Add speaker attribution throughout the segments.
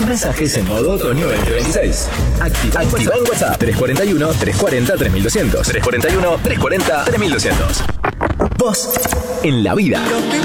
Speaker 1: Mensajes en modo otoño 2026. Activa en WhatsApp 341-340-3200. 341-340-3200. Vos en la vida.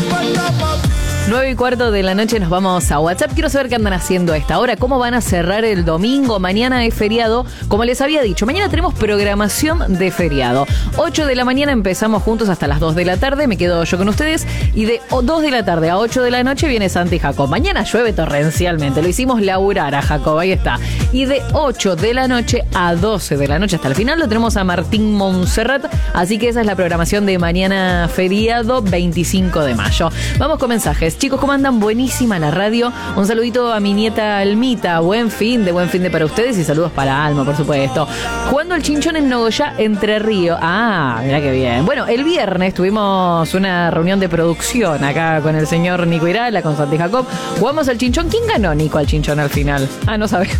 Speaker 2: 9:15 de la noche nos vamos a WhatsApp. Quiero saber qué andan haciendo a esta hora, cómo van a cerrar el domingo. Mañana es feriado, como les había dicho. Mañana tenemos programación de feriado. 8 de la mañana empezamos juntos hasta las 2 de la tarde. Me quedo yo con ustedes. Y de 2 de la tarde a 8 de la noche viene Santi y Jacob. Mañana llueve torrencialmente. Lo hicimos laburar a Jacob, ahí está. Y de 8 de la noche a 12 de la noche hasta el final lo tenemos a Martín Montserrat. Así que esa es la programación de mañana feriado 25 de mayo. Vamos con mensajes. Chicos, ¿cómo andan? Buenísima la radio. Un saludito a mi nieta Almita. Buen fin de para ustedes y saludos para Alma, por supuesto. Jugando el chinchón en Nogoyá, Entre Ríos. Ah, mirá qué bien. Bueno, el viernes tuvimos una reunión de producción acá con el señor Nico Irala, con Santi Jacob. Jugamos al chinchón. ¿Quién ganó, Nico, al chinchón al final? Ah, no sabemos.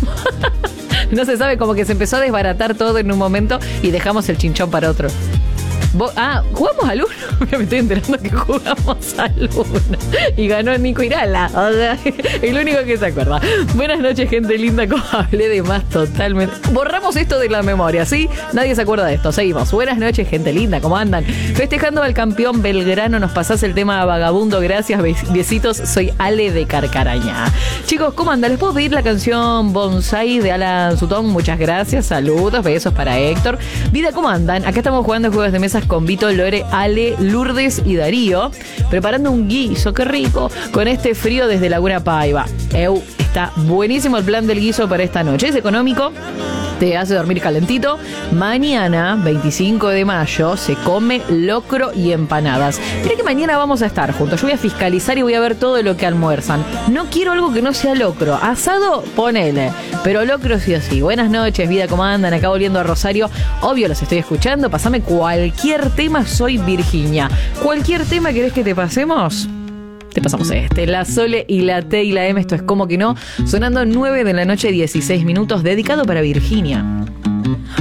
Speaker 2: No se sabe, como que se empezó a desbaratar todo en un momento y dejamos el chinchón para otro. ¿Jugamos al 1? Me estoy enterando que jugamos al 1 y ganó Nico Irala, o sea, el único que se acuerda. Buenas noches, gente linda. Como hablé de más totalmente. Borramos esto de la memoria, ¿sí? Nadie se acuerda de esto. Seguimos. Buenas noches, gente linda. ¿Cómo andan? Festejando al campeón Belgrano. Nos pasás el tema Vagabundo. Gracias, besitos. Soy Ale de Carcarañá. Chicos, ¿cómo andan? ¿Les puedo pedir la canción Bonsai de Alan Sutton? Muchas gracias. Saludos, besos para Héctor. Vida, ¿cómo andan? Acá estamos jugando juegos de mesas con Vito, Lore, Ale, Lourdes y Darío, preparando un guiso, qué rico, con este frío desde Laguna Paiva. Está buenísimo el plan del guiso para esta noche, es económico, te hace dormir calentito. Mañana, 25 de mayo, se come locro y empanadas. Mirá que mañana vamos a estar juntos. Yo voy a fiscalizar y voy a ver todo lo que almuerzan. No quiero algo que no sea locro. Asado, ponele. Pero locro sí o sí. Buenas noches, vida, ¿cómo andan? Acá volviendo a Rosario. Obvio, los estoy escuchando. Pasame cualquier tema, soy Virginia. ¿Cualquier tema querés que te pasemos? Te pasamos la Sole y la T y la M, esto es como que no, sonando 9 de la noche, 16 minutos, dedicado para Virginia.